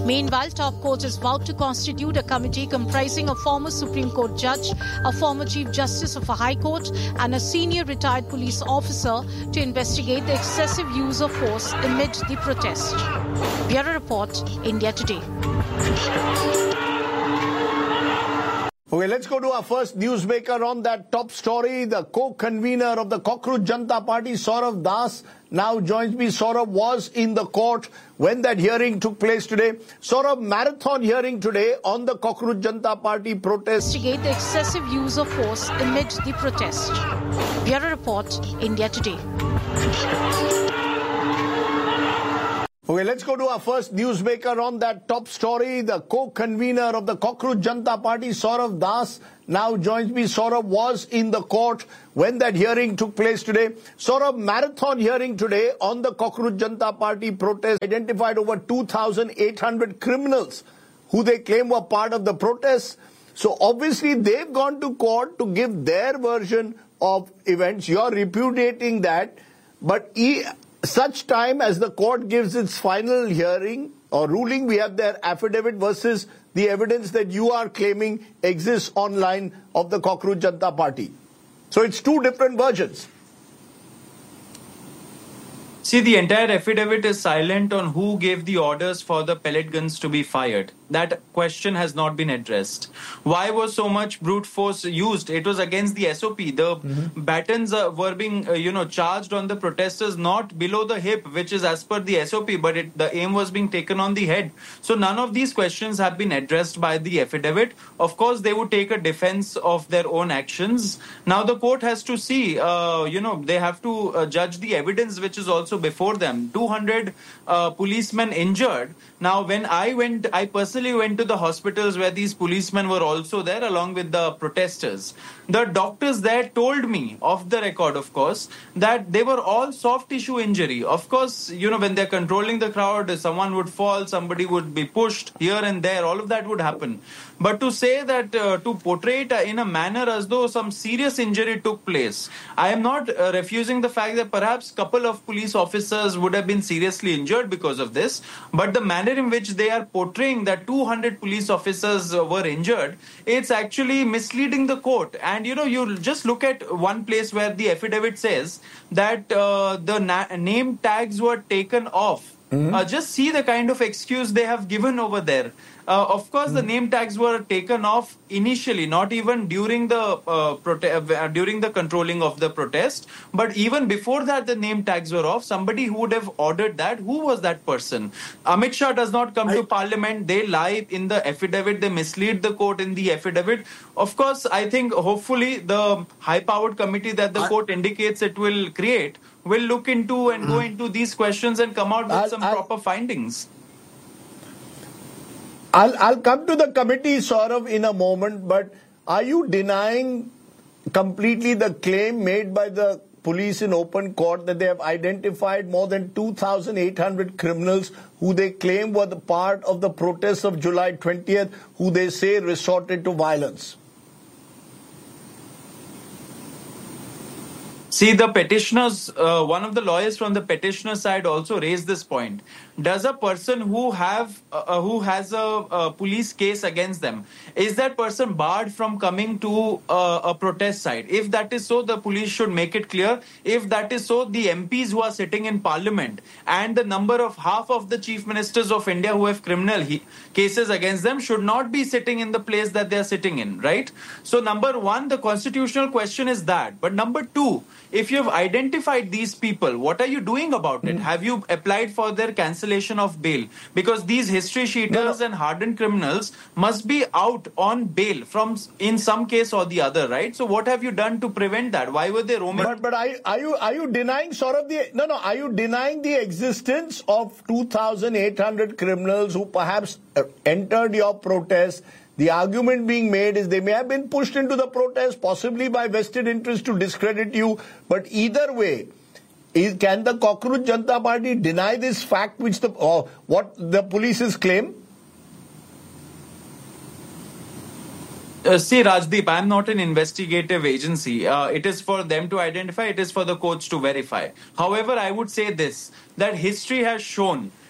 Meanwhile, top court is vowed to constitute a committee comprising a former Supreme Court judge, a former Chief Justice of a High Court, and a senior retired police officer to investigate the excessive use of force amid the protest. Bureau Report, India Today. Okay, let's go to our first newsmaker on that top story. The co-convener of the Cockroach Janata Party, Saurav Das, now joins me. Saurav was in the court when that hearing took place today. Saurav, marathon hearing today on the Cockroach Janata Party protest. Investigate the excessive use of force amid the protest. Bureau Report, India Today. Okay, let's go to our first newsmaker on that top story. The co-convener of the Cockroach Janata Party, Saurav Das, now joins me. Saurav was in the court when that hearing took place today. Saurav, marathon hearing today on the Cockroach Janata Party protest. Identified over 2,800 criminals who they claim were part of the protests. So obviously they've gone to court to give their version of events. You're repudiating that. But such time as the court gives its final hearing or ruling, we have their affidavit versus the evidence that you are claiming exists online of the Cockroach Janata Party. So it's two different versions. See, the entire affidavit is silent on who gave the orders for the pellet guns to be fired. That question has not been addressed. Why was so much brute force used? It was against the SOP. The batons were being, charged on the protesters, not below the hip, which is as per the SOP, but the aim was being taken on the head. So none of these questions have been addressed by the affidavit. Of course, they would take a defense of their own actions. Now the court has to see, they have to judge the evidence which is also before them. 200 policemen injured. Now, when I personally went to the hospitals where these policemen were also there along with the protesters. The doctors there told me, off the record, of course, that they were all soft tissue injury. Of course, when they're controlling the crowd, someone would fall, somebody would be pushed here and there, all of that would happen. But to say that, to portray it in a manner as though some serious injury took place, I am not refusing the fact that perhaps a couple of police officers would have been seriously injured because of this. But the manner in which they are portraying that 200 police officers were injured, it's actually misleading the court. And, you just look at one place where the affidavit says that the name tags were taken off. Just see the kind of excuse they have given over there. Of course, the name tags were taken off initially, not even during the during the controlling of the protest. But even before that, the name tags were off. Somebody who would have ordered that, who was that person? Amit Shah does not come to parliament. They lie in the affidavit. They mislead the court in the affidavit. Of course, I think hopefully the high-powered committee that the court indicates it will create will look into and go into these questions and come out with some proper findings. I'll come to the committee, Saurav, in a moment, but are you denying completely the claim made by the police in open court that they have identified more than 2,800 criminals who they claim were the part of the protests of July 20th, who they say resorted to violence? See, the petitioners, one of the lawyers from the petitioner side also raised this point. Does a person who has a police case against them, is that person barred from coming to a protest site? If that is so, the police should make it clear. If that is so, the MPs who are sitting in parliament and the number of half of the chief ministers of India who have criminal cases against them should not be sitting in the place that they are sitting in, right? So number one, the constitutional question is that. But number two, if you have identified these people, what are you doing about it? Have you applied for their cancellation of bail? Because these history cheaters and hardened criminals must be out on bail from in some case or the other, right? So what have you done to prevent that? Why were they roaming? But are you denying sort of are you denying the existence of 2,800 criminals who perhaps entered your protest? The argument being made is they may have been pushed into the protest, possibly by vested interest to discredit you. But either way, can the Cockroach Janata Party deny this fact which what the police's claim? See, Rajdeep, I am not an investigative agency. It is for them to identify. It is for the courts to verify. However, I would say this, that history has shown